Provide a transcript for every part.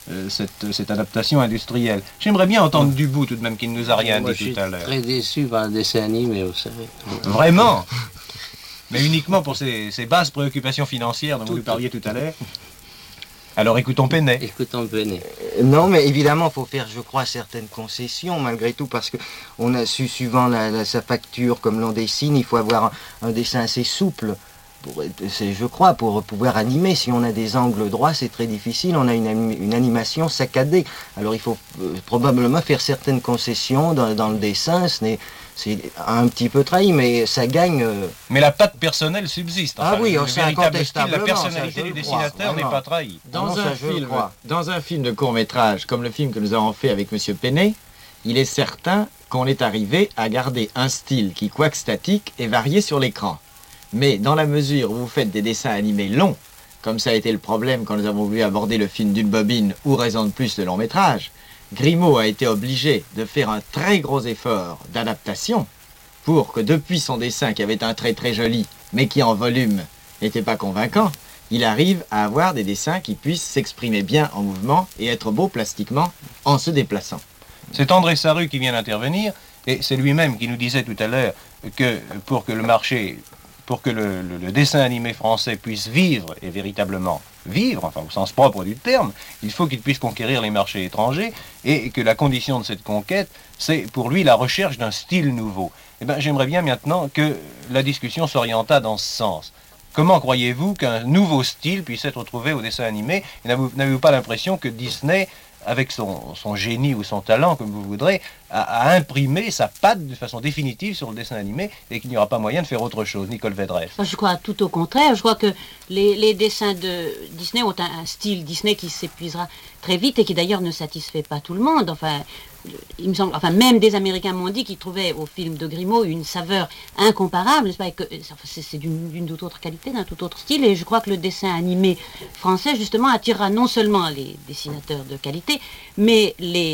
cette adaptation industrielle. J'aimerais bien entendre Dubout tout de même, qui ne nous a rien Moi, dit tout à l'heure. Je suis très déçu par le dessin animé, vous savez. Vraiment? Mais uniquement pour ces basses préoccupations financières dont vous nous parliez tout à l'heure. Alors écoutons Penet. Écoutons Penet. Non, mais évidemment, il faut faire, je crois, certaines concessions, malgré tout, parce que on a su, suivant sa facture, comme l'on dessine, il faut avoir un dessin assez souple. Je crois, pour pouvoir animer. Si on a des angles droits, c'est très difficile. On a une animation saccadée. Alors il faut probablement faire certaines concessions dans le dessin. C'est un petit peu trahi, mais ça gagne. Mais la patte personnelle subsiste. Enfin, oui, le c'est véritable style, incontestablement. la personnalité du dessinateur n'est pas trahie. Dans un film de court-métrage, comme le film que nous avons fait avec M. Penet, il est certain qu'on est arrivé à garder un style qui, quoique statique, est varié sur l'écran. Mais dans la mesure où vous faites des dessins animés longs, comme ça a été le problème quand nous avons voulu aborder le film d'une bobine ou raison de plus de long métrage, Grimaud a été obligé de faire un très gros effort d'adaptation pour que depuis son dessin qui avait un trait très joli, mais qui en volume n'était pas convaincant, il arrive à avoir des dessins qui puissent s'exprimer bien en mouvement et être beaux plastiquement en se déplaçant. C'est André Sarru qui vient d'intervenir, et c'est lui-même qui nous disait tout à l'heure que pour que le dessin animé français puisse vivre, et véritablement vivre, enfin au sens propre du terme, il faut qu'il puisse conquérir les marchés étrangers, et que la condition de cette conquête, c'est pour lui la recherche d'un style nouveau. Eh bien, j'aimerais bien maintenant que la discussion s'orientât dans ce sens. Comment croyez-vous qu'un nouveau style puisse être trouvé au dessin animé? N'avez-vous pas l'impression que Disney, avec son génie ou son talent, comme vous voudrez, a imprimé sa patte de façon définitive sur le dessin animé et qu'il n'y aura pas moyen de faire autre chose? Nicole Védresse. Je crois tout au contraire. Je crois que les dessins de Disney ont un style Disney qui s'épuisera très vite et qui d'ailleurs ne satisfait pas tout le monde. Enfin, il me semble, enfin même des Américains m'ont dit qu'ils trouvaient au film de Grimaud une saveur incomparable, n'est-ce pas? C'est d'une toute autre qualité, d'un tout autre style, et je crois que le dessin animé français justement attirera non seulement les dessinateurs de qualité, mais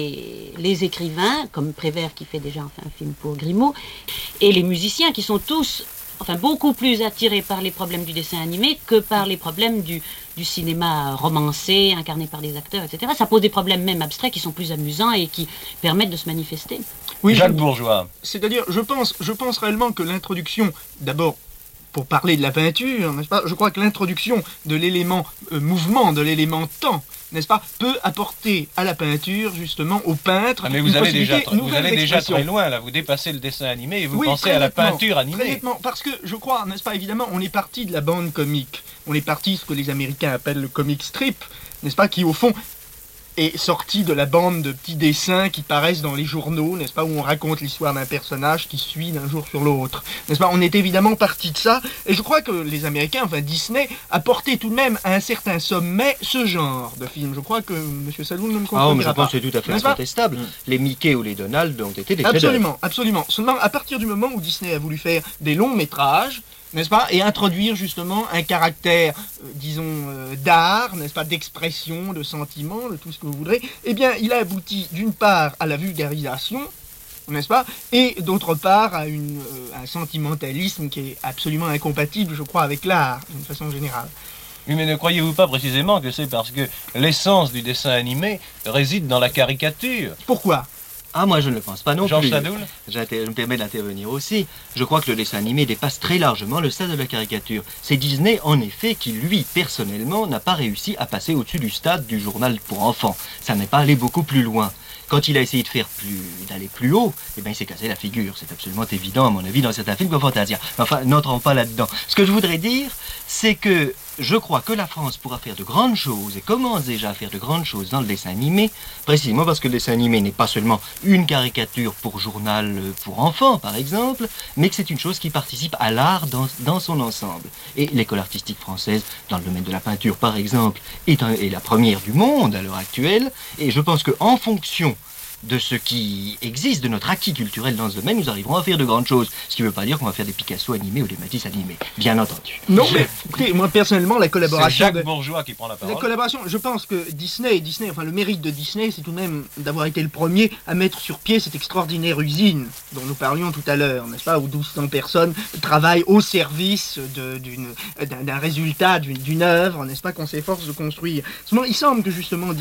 les écrivains, comme Prévert qui fait déjà un film pour Grimaud, et les musiciens qui sont tous, enfin beaucoup plus attirés par les problèmes du dessin animé que par les problèmes du cinéma romancé, incarné par des acteurs, etc. Ça pose des problèmes même abstraits qui sont plus amusants et qui permettent de se manifester. Oui, Jacques Bourgeois. C'est-à-dire, je pense réellement que l'introduction, d'abord, pour parler de la peinture, n'est-ce pas, je crois que l'introduction de l'élément mouvement, de l'élément temps, n'est-ce pas, peut apporter à la peinture, justement, au peintre, mais vous allez déjà très loin, là, vous dépassez le dessin animé et vous pensez à la peinture animée. Parce que, je crois, n'est-ce pas, évidemment, on est parti de la bande comique, on est parti de ce que les Américains appellent le comic strip, n'est-ce pas, qui, au fond, est sorti de la bande de petits dessins qui paraissent dans les journaux, n'est-ce pas, où on raconte l'histoire d'un personnage qui suit d'un jour sur l'autre, n'est-ce pas. On est évidemment parti de ça, et je crois que les Américains, enfin Disney, a porté tout de même à un certain sommet ce genre de film. Je crois que M. Saloum ne me contredira pas. Mais je pense que c'est tout à fait incontestable. Les Mickey ou les Donald ont été des chefs-d'œuvre. Absolument, absolument. Seulement, à partir du moment où Disney a voulu faire des longs métrages, n'est-ce pas, et introduire justement un caractère, disons, d'art, n'est-ce pas, d'expression, de sentiment, de tout ce que vous voudrez, eh bien, il a abouti d'une part à la vulgarisation, n'est-ce pas, et d'autre part à un sentimentalisme qui est absolument incompatible, je crois, avec l'art, d'une façon générale. Oui, mais ne croyez-vous pas précisément que c'est parce que l'essence du dessin animé réside dans la caricature? Pourquoi? Ah, moi je ne le pense pas non Jean plus. Sadoul. Je me permets d'intervenir aussi. Je crois que le dessin animé dépasse très largement le stade de la caricature. C'est Disney, en effet, qui, lui, personnellement, n'a pas réussi à passer au-dessus du stade du journal pour enfants. Ça n'est pas allé beaucoup plus loin. Quand il a essayé d'aller plus haut, eh ben, il s'est cassé la figure. C'est absolument évident, à mon avis, dans certains films comme Fantasia. Enfin, n'entrons pas là-dedans. Ce que je voudrais dire, c'est que je crois que la France pourra faire de grandes choses et commence déjà à faire de grandes choses dans le dessin animé, précisément parce que le dessin animé n'est pas seulement une caricature pour journal pour enfants, par exemple, mais que c'est une chose qui participe à l'art dans son ensemble. Et l'école artistique française, dans le domaine de la peinture, par exemple, est la première du monde à l'heure actuelle, et je pense qu'en fonction de ce qui existe, de notre acquis culturel dans ce domaine, nous arriverons à faire de grandes choses. Ce qui ne veut pas dire qu'on va faire des Picasso animés ou des Matisse animés, bien entendu. Non, mais écoutez, moi personnellement, la collaboration... C'est Jacques Bourgeois qui prend la parole. La collaboration, je pense que Disney, enfin le mérite de Disney, c'est tout de même d'avoir été le premier à mettre sur pied cette extraordinaire usine dont nous parlions tout à l'heure, n'est-ce pas, où 1200 personnes travaillent au service d'un résultat, d'une œuvre, n'est-ce pas, qu'on s'efforce de construire. Seulement, il semble que justement